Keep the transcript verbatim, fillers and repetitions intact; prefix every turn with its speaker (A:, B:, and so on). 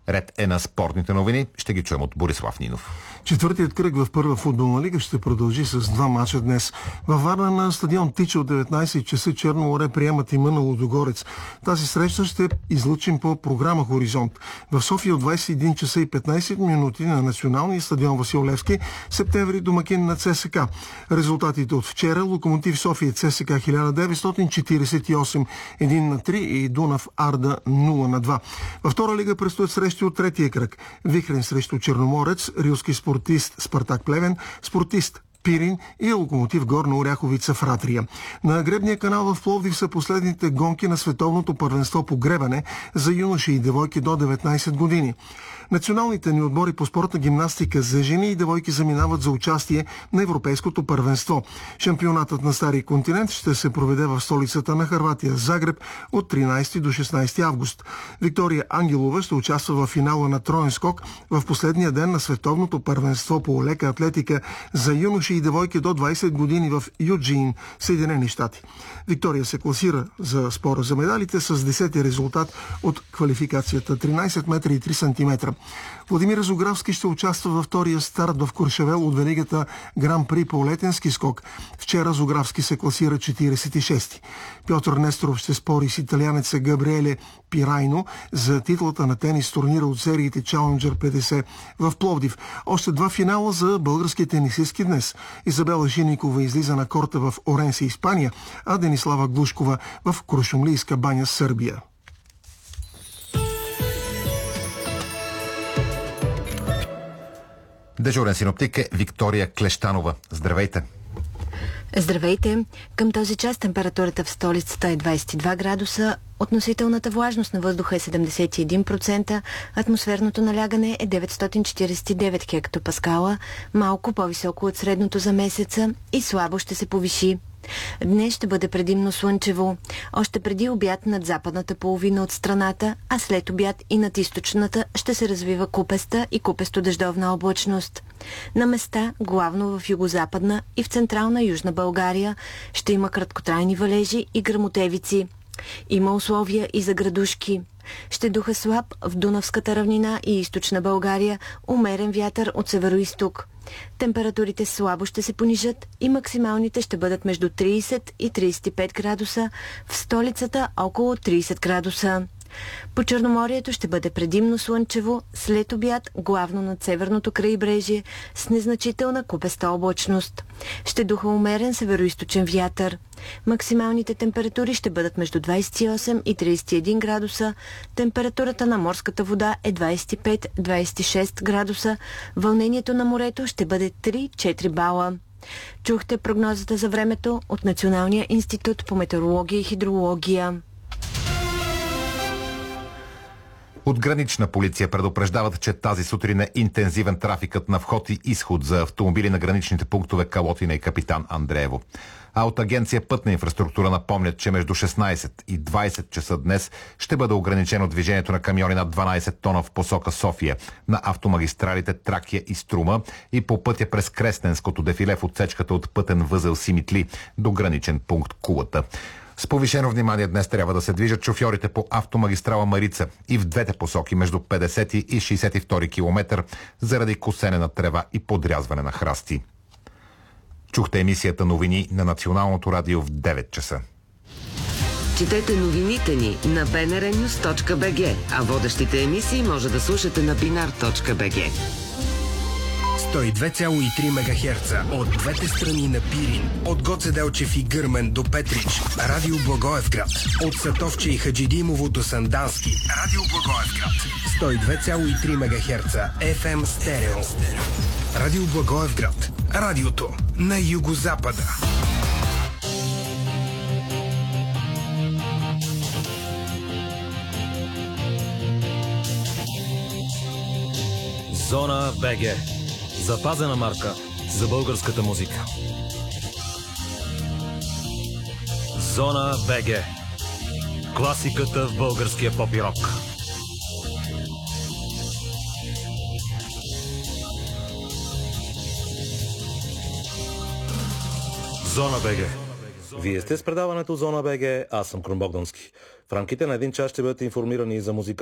A: Ред е на спортните новини. Ще ги чуем от Борислав Нинов.
B: Четвъртият кръг в първа футболна лига ще продължи с два мача днес. Във Варна на стадион Тича от деветнайсет часа Черно море приемат Имъна Лудогорец. Тази среща ще излучим по програма Хоризонт. В София от двайсет и един часа и петнайсет минути на националния стадион Васил Левски, Септември домакин на ЦСКА. Резултатите от вчера: Локомотив София ЦСКА хиляда деветстотин четирийсет и осем един на три и Дунав Арда нула на два. Във втора лига предстоят срещи от третия кръг. Вихрен срещу Черноморец, Рилски спортист Спартак Плевен, спортист Пирин и Локомотив Горна Оряховица Фратрия. На гребния канал в Пловдив са последните гонки на световното първенство по гребане за юноши и девойки до деветнайсет години. Националните ни отбори по спортна гимнастика за жени и девойки заминават за участие на Европейското първенство. Шампионатът на Стария континент ще се проведе в столицата на Хърватия, Загреб, от тринайсети до шестнайсети август. Виктория Ангелова ще участва в финала на троен скок в последния ден на световното първенство по лека атлетика за юноши и девойки до двайсет години в Юджин, Съединени щати. Виктория се класира за спора за медалите с десети резултат от квалификацията тринайсет метра и три сантиметра. Владимир Зографски ще участва във втория старт в Куршевел от веригата Гран При по летенски скок. Вчера Зографски се класира четирийсет и шести. Пьотър Несторов ще спори с италианеца Габриеле Пирайно за титлата на тенис турнира от сериите Challenger петдесет в Пловдив. Още два финала за български тенисистки днес. Изабела Шиникова излиза на корта в Оренсе, Испания, а Денислава Глушкова в Крушумлийска баня, Сърбия.
A: Дежурен синоптик е Виктория Клещанова. Здравейте!
C: Здравейте! Към този час температурата в столицата е двайсет и два градуса, относителната влажност на въздуха е седемдесет и един процента, атмосферното налягане е деветстотин четирийсет и девет хектопаскала, малко по-високо от средното за месеца и слабо ще се повиши. Днес ще бъде предимно слънчево. Още преди обяд над западната половина от страната, а след обяд и над източната ще се развива купеста и купесто-дъждовна облачност. На места, главно в югозападна и в централна Южна България, ще има краткотрайни валежи и гръмотевици. Има условия и за градушки. Ще духа слаб в Дунавската равнина и източна България, умерен вятър от североизток. Температурите слабо ще се понижат и максималните ще бъдат между трийсет и трийсет и пет градуса, в столицата около трийсет градуса. По Черноморието ще бъде предимно слънчево, след обяд главно над северното крайбрежие с незначителна купеста облачност. Ще духа умерен североизточен вятър. Максималните температури ще бъдат между двайсет и осем и трийсет и един градуса. Температурата на морската вода е двайсет и пет до двайсет и шест градуса. Вълнението на морето ще бъде три-четири бала. Чухте прогнозата за времето от Националния институт по метеорология и хидрология.
A: От Гранична полиция предупреждават, че тази сутрин е интензивен трафикът на вход и изход за автомобили на граничните пунктове Калотина и Капитан Андреево. А от Агенция Пътна инфраструктура напомнят, че между шестнайсет и двайсет часа днес ще бъде ограничено движението на камиони над дванайсет тона в посока София на автомагистралите Тракия и Струма и по пътя през Кресненското дефиле в отсечката от пътен възел Симитли до граничен пункт Кулата. С повишено внимание днес трябва да се движат шофьорите по автомагистрала Марица и в двете посоки между петдесети и шейсет и втори километър заради косене на трева и подрязване на храсти. Чухте емисията новини на Националното радио в девет часа.
D: Четете новините ни на би ен ар нюз точка би джи, а водещите емисии може да слушате на бинар точка би джи.
E: сто и две цяло и три мегахерца от двете страни на Пирин, от Гоце Делчев и Гърмен до Петрич, Радио Благоевград, от Сатовче и Хаджидимово до Сандански, Радио Благоевград, сто и две цяло и три мегахерца еф ем стерео. Радио Благоевград, радиото на югозапада.
F: Зона БГ. Запазена марка за българската музика. Зона БГ. Класиката в българския поп и рок. Зона БГ. Вие сте с предаването Зона БГ, аз съм Крум Богдански. В рамките на един час ще бъдете информирани за музика.